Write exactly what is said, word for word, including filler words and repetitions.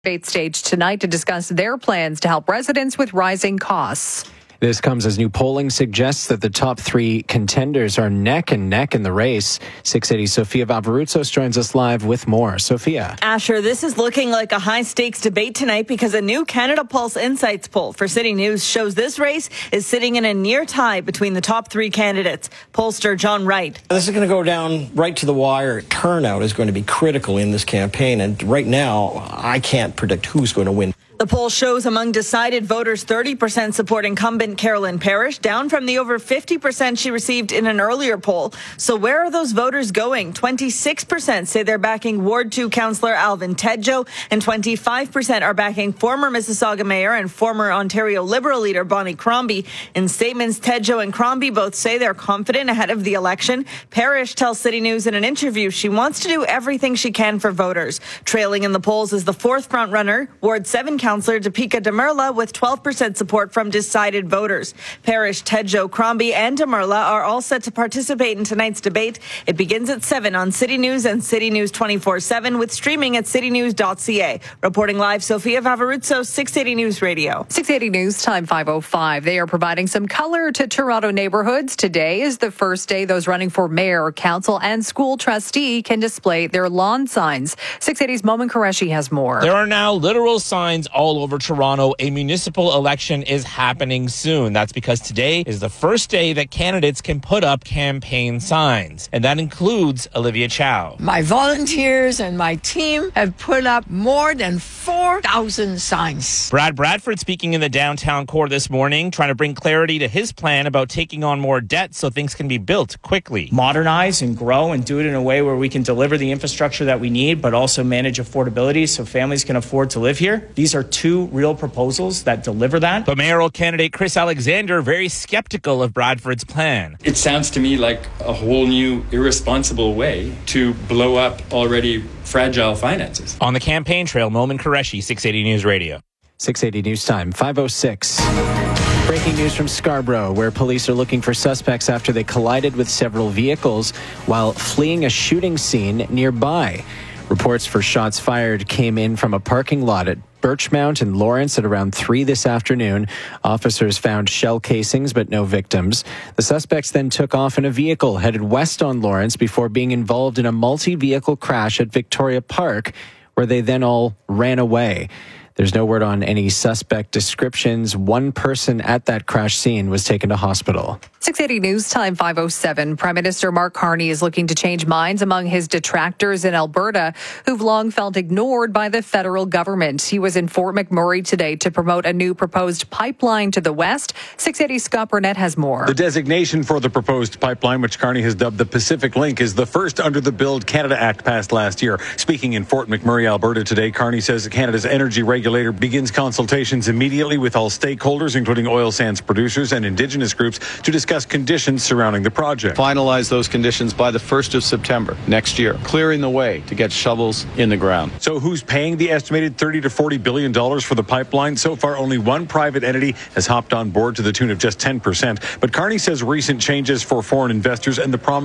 Debate stage tonight to discuss their plans to help residents with rising costs. This comes as new polling suggests that the top three contenders are neck and neck in the race. six eighty Sofia Vavarutsos joins us live with more. Sofia. Asher, this is looking like a high-stakes debate tonight because a new Canada Pulse Insights poll for City News shows this race is sitting in a near tie between the top three candidates. Pollster John Wright. This is going to go down right to the wire. Turnout is going to be critical in this campaign, and right now, I can't predict who's going to win. The poll shows among decided voters, thirty percent support incumbent Carolyn Parrish, down from the over fifty percent she received in an earlier poll. So where are those voters going? twenty-six percent say they're backing Ward two Councillor Alvin Tedjo, and twenty-five percent are backing former Mississauga Mayor and former Ontario Liberal leader Bonnie Crombie. In statements, Tedjo and Crombie both say they're confident ahead of the election. Parrish tells City News in an interview she wants to do everything she can for voters. Trailing in the polls is the fourth frontrunner, Ward seven Councillor Councillor Deepika Demirla, with twelve percent support from decided voters. Parrish, Tedjo, Crombie, and Demirla are all set to participate in tonight's debate. It begins at seven on City News and City News twenty-four seven, with streaming at city news dot c a. Reporting live, Sofia Vavarutsos, six eighty News Radio. six eighty News Time, five oh five. They are providing some color to Toronto neighborhoods. Today is the first day those running for mayor, council, and school trustee can display their lawn signs. six eighty's Momin Qureshi has more. There are now literal signs all over Toronto. A municipal election is happening soon. That's because today is the first day that candidates can put up campaign signs. And that includes Olivia Chow. My volunteers and my team have put up more than four thousand signs. Brad Bradford speaking in the downtown core this morning, trying to bring clarity to his plan about taking on more debt so things can be built quickly. Modernize and grow and do it in a way where we can deliver the infrastructure that we need, but also manage affordability so families can afford to live here. These are two real proposals that deliver that. But mayoral candidate Chris Alexander very skeptical of Bradford's plan. It sounds to me like a whole new irresponsible way to blow up already fragile finances. On the campaign trail, Momin Qureshi, six eighty News Radio. six eighty News Time, five oh six. Breaking news from Scarborough, where police are looking for suspects after they collided with several vehicles while fleeing a shooting scene nearby. Reports for shots fired came in from a parking lot at Birchmount and Lawrence at around three this afternoon. Officers found shell casings but no victims. The suspects then took off in a vehicle headed west on Lawrence before being involved in a multi-vehicle crash at Victoria Park, where they then all ran away. There's no word on any suspect descriptions. One person at that crash scene was taken to hospital. six eighty News Time, five oh seven. Prime Minister Mark Carney is looking to change minds among his detractors in Alberta who've long felt ignored by the federal government. He was in Fort McMurray today to promote a new proposed pipeline to the west. six eighty Scott Burnett has more. The designation for the proposed pipeline, which Carney has dubbed the Pacific Link, is the first under the Build Canada Act passed last year. Speaking in Fort McMurray, Alberta today, Carney says Canada's energy regulator begins consultations immediately with all stakeholders, including oil sands producers and Indigenous groups, to discuss conditions surrounding the project. Finalize those conditions by the first of September next year, clearing the way to get shovels in the ground. So who's paying the estimated thirty to forty billion dollars for the pipeline? So far, only one private entity has hopped on board to the tune of just ten percent. But Carney says recent changes for foreign investors and the promise